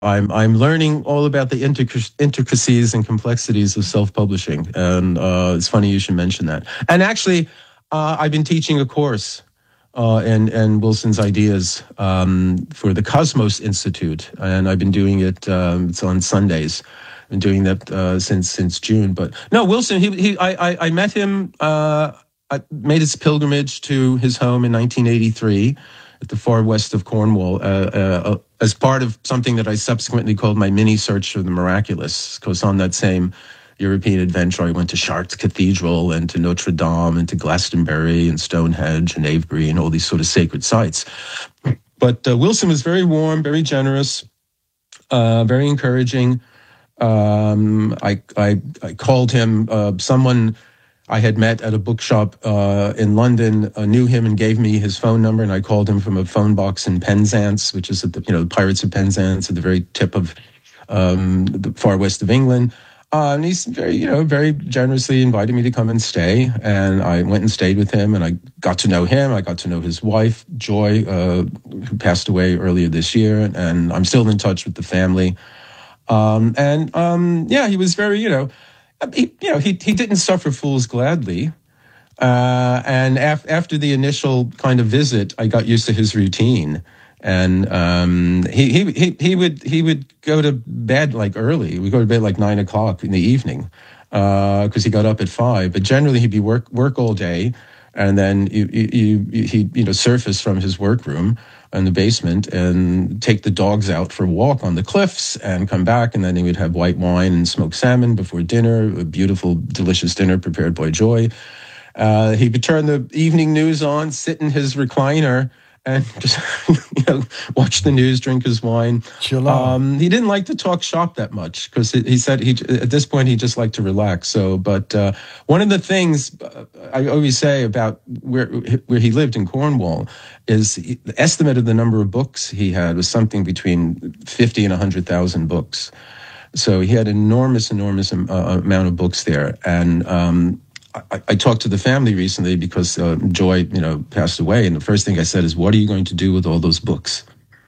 I'm learning all about the intricacies and complexities of self-publishing, and it's funny you should mention that. And actually, I've been teaching a course and Wilson's ideas for the Cosmos Institute, and I've been doing it. It's on Sundays. I've been doing that since June. But no, Wilson. I met him. I made his pilgrimage to his home in 1983 at the far west of Cornwall as part of something that I subsequently called my mini search for the miraculous. Because on that same European adventure, I went to Chartres Cathedral and to Notre Dame and to Glastonbury and Stonehenge and Avebury and all these sort of sacred sites. But Wilson was very warm, very generous, very encouraging. I called him someone I had met at a bookshop in London, knew him and gave me his phone number, and I called him from a phone box in Penzance, which is at the Pirates of Penzance at the very tip of the far west of England. And he's very generously invited me to come and stay, and I went and stayed with him, and I got to know him. I got to know his wife, Joy, who passed away earlier this year, and I'm still in touch with the family. He was very, he didn't suffer fools gladly. And after the initial kind of visit, I got used to his routine. And he would go to bed like early. We go to bed like 9 o'clock in the evening because he got up at 5. But generally, he'd be work all day, and then he'd surface from his workroom in the basement and take the dogs out for a walk on the cliffs and come back, and then he would have white wine and smoked salmon before dinner, a beautiful, delicious dinner prepared by Joy. He would turn the evening news on, sit in his recliner, and just watch the news, drink his wine. He didn't like to talk shop that much because he said at this point he just liked to relax. So, but one of the things I always say about where he lived in Cornwall is the estimate of the number of books he had was something between 50 and 100,000 books. So he had enormous amount of books there, and I talked to the family recently because Joy, passed away, and the first thing I said is, "What are you going to do with all those books?"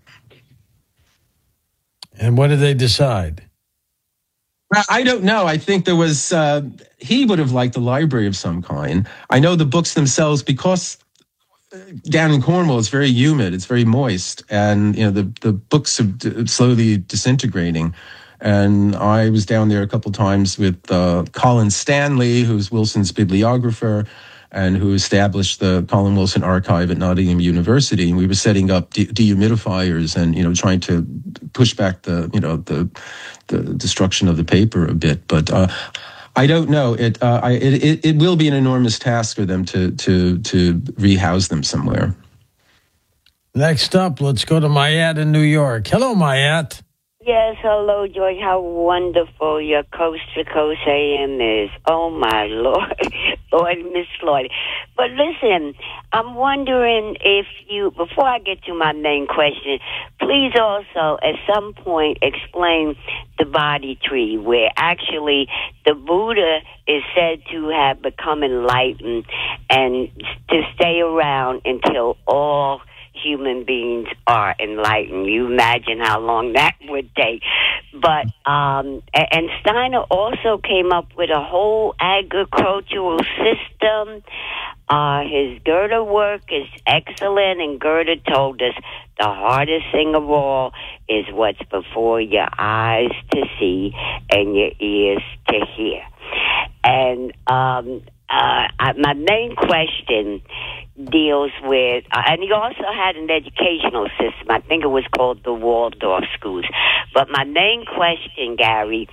And what did they decide? I don't know. I think there was he would have liked a library of some kind. I know the books themselves, because down in Cornwall it's very humid, it's very moist, and the books are slowly disintegrating. And I was down there a couple times with Colin Stanley, who's Wilson's bibliographer and who established the Colin Wilson Archive at Nottingham University. And we were setting up dehumidifiers and, trying to push back the destruction of the paper a bit. But I don't know. It will be an enormous task for them to rehouse them somewhere. Next up, let's go to Mayat in New York. Hello, Mayat. Yes, hello, George. How wonderful your Coast to Coast AM is. Oh, my Lord. Lord, Miss Lloyd. But listen, I'm wondering if you, before I get to my main question, please also at some point explain the body tree, where actually the Buddha is said to have become enlightened and to stay around until all human beings are enlightened. You imagine how long that would take. But and Steiner also came up with a whole agricultural system. His Goethe work is excellent, and Goethe told us the hardest thing of all is what's before your eyes to see and your ears to hear. And my main question deals with, and he also had an educational system. I think it was called the Waldorf schools. But my main question, Gary,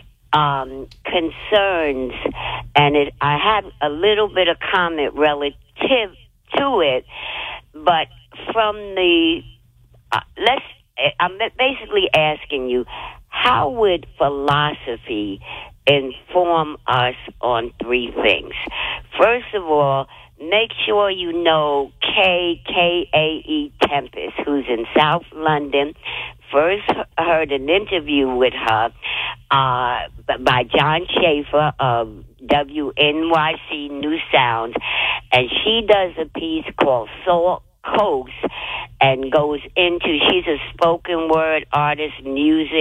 concerns, and I have a little bit of comment relative to it, but from the, I'm basically asking you, how would philosophy inform us on three things? First of all, make sure you know Kae Tempest, who's in South London. First heard an interview with her by John Schaefer of WNYC New Sounds, and she does a piece called Salt Coast, and goes into, she's a spoken word artist, music